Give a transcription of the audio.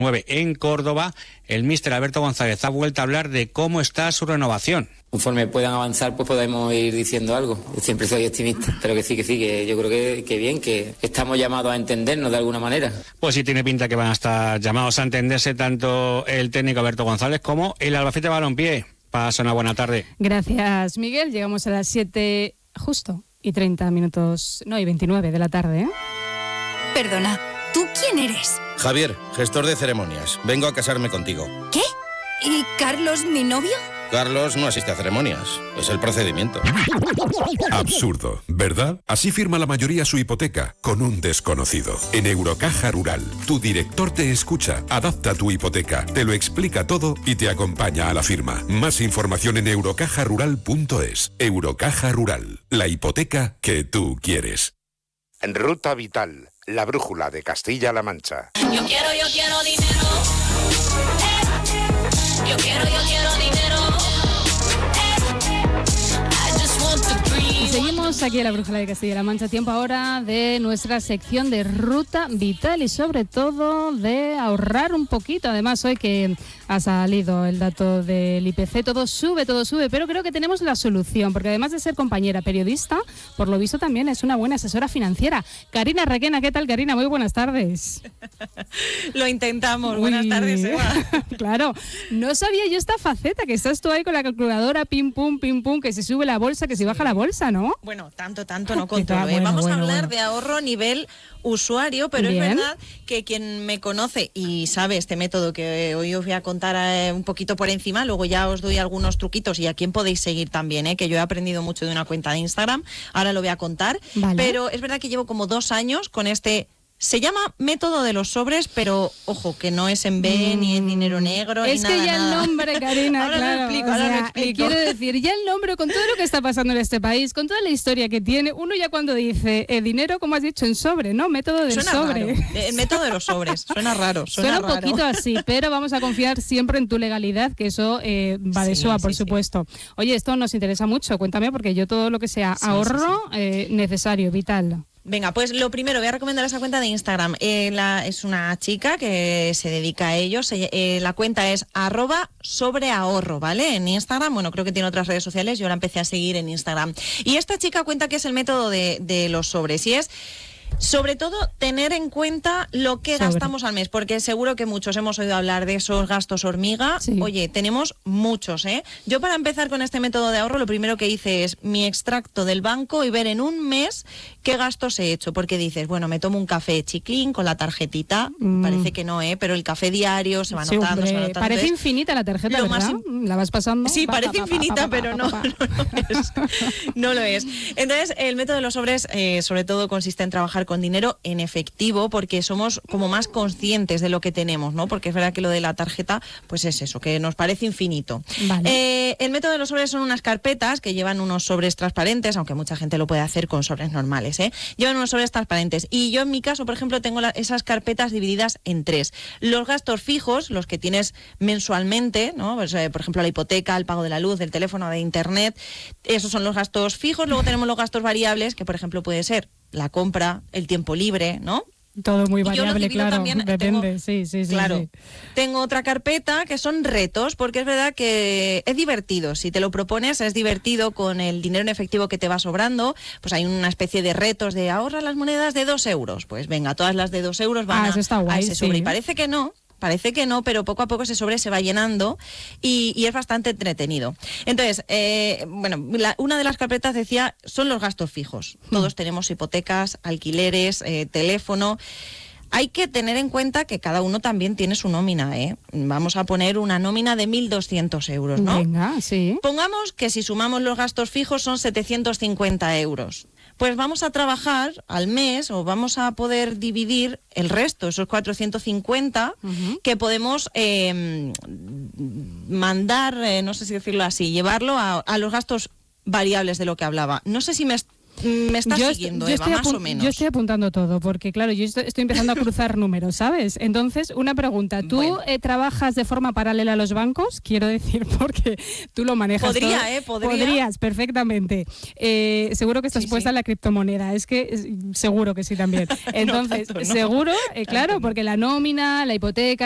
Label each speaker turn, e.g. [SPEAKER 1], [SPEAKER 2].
[SPEAKER 1] En Córdoba, el míster Alberto González ha vuelto a hablar de cómo está su renovación.
[SPEAKER 2] Conforme puedan avanzar, pues podemos ir diciendo algo. Yo siempre soy optimista, pero que sí, que yo creo que bien, que estamos llamados a entendernos de alguna manera.
[SPEAKER 1] Pues sí, tiene pinta que van a estar llamados a entenderse tanto el técnico Alberto González como el Albacete Balompié. Pasa una buena tarde.
[SPEAKER 3] Gracias, Miguel. Llegamos a las 7 justo y 30 minutos, no, y 29 de la tarde, ¿eh?
[SPEAKER 4] Perdona, ¿tú quién eres?
[SPEAKER 5] Javier, gestor de ceremonias. Vengo a casarme contigo.
[SPEAKER 4] ¿Qué? ¿Y Carlos, mi novio?
[SPEAKER 5] Carlos no asiste a ceremonias. Es el procedimiento.
[SPEAKER 6] Absurdo, ¿verdad? Así firma la mayoría su hipoteca, con un desconocido. En Eurocaja Rural, tu director te escucha, adapta tu hipoteca, te lo explica todo y te acompaña a la firma. Más información en eurocajarural.es. Eurocaja Rural, la hipoteca que tú quieres.
[SPEAKER 7] Ruta Vital, la brújula de Castilla-La Mancha.
[SPEAKER 8] Yo quiero dinero. Yo quiero dinero.
[SPEAKER 3] Seguimos aquí en la Brújula de Castilla-La Mancha. Tiempo ahora de nuestra sección de Ruta Vital y sobre todo de ahorrar un poquito. Además, hoy que ha salido el dato del IPC, todo sube, pero creo que tenemos la solución, porque además de ser compañera periodista, por lo visto también es una buena asesora financiera. Karina Requena, ¿qué tal, Karina? Muy buenas tardes.
[SPEAKER 9] Lo intentamos. Buenas tardes, Eva.
[SPEAKER 3] Claro, no sabía yo esta faceta, que estás tú ahí con la calculadora, pim pum, que se sube la bolsa, que se baja la bolsa, ¿no?
[SPEAKER 9] Bueno, tanto no controlo. Vamos a hablar de ahorro a nivel usuario, pero bien. Es verdad que quien me conoce y sabe este método que hoy os voy a contar un poquito por encima, luego ya os doy algunos truquitos y a quién podéis seguir también, que yo he aprendido mucho de una cuenta de Instagram, ahora lo voy a contar, vale. Pero es verdad que llevo como 2 años con este... Se llama método de los sobres, pero ojo, que no es en B, ni en dinero negro,
[SPEAKER 3] es
[SPEAKER 9] ni
[SPEAKER 3] que
[SPEAKER 9] nada,
[SPEAKER 3] ya
[SPEAKER 9] nada.
[SPEAKER 3] El nombre, Karina,
[SPEAKER 9] ahora
[SPEAKER 3] claro.
[SPEAKER 9] Lo explico.
[SPEAKER 3] Quiero decir, ya el nombre, con todo lo que está pasando en este país, con toda la historia que tiene, uno ya cuando dice dinero, como has dicho, en sobre, ¿no? Método del
[SPEAKER 9] suena
[SPEAKER 3] sobre.
[SPEAKER 9] Raro. El método de los sobres, suena raro.
[SPEAKER 3] Suena un poquito así, pero vamos a confiar siempre en tu legalidad, que eso va de soa, por supuesto. Sí. Oye, esto nos interesa mucho, cuéntame, porque yo todo lo que sea ahorro, necesario, vital.
[SPEAKER 9] Venga, pues lo primero, voy a recomendar esa cuenta de Instagram. Es una chica que se dedica a ello. La cuenta es @sobreahorro, ¿vale? En Instagram, bueno, creo que tiene otras redes sociales. Yo la empecé a seguir en Instagram. Y esta chica cuenta que es el método de los sobres. Y es... sobre todo, tener en cuenta lo que gastamos al mes, porque seguro que muchos hemos oído hablar de esos gastos hormiga. Sí. Oye, tenemos muchos, ¿eh? Yo, para empezar con este método de ahorro, lo primero que hice es mi extracto del banco y ver en un mes qué gastos he hecho, porque dices, bueno, me tomo un café chiclín con la tarjetita, parece que no, pero el café diario se va notando, se va notando.
[SPEAKER 3] Parece infinita la tarjeta, ¿verdad? ¿La vas pasando?
[SPEAKER 9] Sí, parece infinita, pero no lo es. No lo es. Entonces, el método de los sobres, sobre todo, consiste en trabajar con dinero en efectivo, porque somos como más conscientes de lo que tenemos, ¿no? Porque es verdad que lo de la tarjeta, pues es eso, que nos parece infinito. Vale. El método de los sobres son unas carpetas que llevan unos sobres transparentes, aunque mucha gente lo puede hacer con sobres normales, Llevan unos sobres transparentes. Y yo, en mi caso, por ejemplo, tengo esas carpetas divididas en 3. Los gastos fijos, los que tienes mensualmente, ¿no? Pues, por ejemplo, la hipoteca, el pago de la luz, del teléfono, de internet, esos son los gastos fijos. Luego tenemos los gastos variables, que por ejemplo puede ser la compra, el tiempo libre, ¿no?
[SPEAKER 3] Todo muy variable, claro,
[SPEAKER 9] también,
[SPEAKER 3] depende, sí.
[SPEAKER 9] Claro, tengo otra carpeta que son retos, porque es verdad que es divertido, si te lo propones es divertido, con el dinero en efectivo que te va sobrando, pues hay una especie de retos de ahorra las monedas de 2 euros, pues venga, todas las de 2 euros van a ese sobre, y parece que no, pero poco a poco ese sobre se va llenando y es bastante entretenido. Entonces, una de las carpetas decía, son los gastos fijos. Todos tenemos hipotecas, alquileres, teléfono. Hay que tener en cuenta que cada uno también tiene su nómina, Vamos a poner una nómina de 1.200 euros, ¿no?
[SPEAKER 3] Venga, sí.
[SPEAKER 9] Pongamos que si sumamos los gastos fijos son 750 euros. Pues vamos a trabajar al mes, o vamos a poder dividir el resto, esos 450, que podemos mandar, no sé si decirlo así, llevarlo a los gastos variables de lo que hablaba. No sé si me estás siguiendo, Eva, más o menos.
[SPEAKER 3] Yo estoy apuntando todo, porque claro, yo estoy empezando a cruzar números, ¿sabes? Entonces, una pregunta, ¿tú trabajas de forma paralela a los bancos? Quiero decir, porque tú lo manejas todo. Podrías, perfectamente. Seguro que estás puesta en la criptomoneda, seguro que sí también. Entonces, no tanto, ¿no? Seguro, claro, porque la nómina, la hipoteca,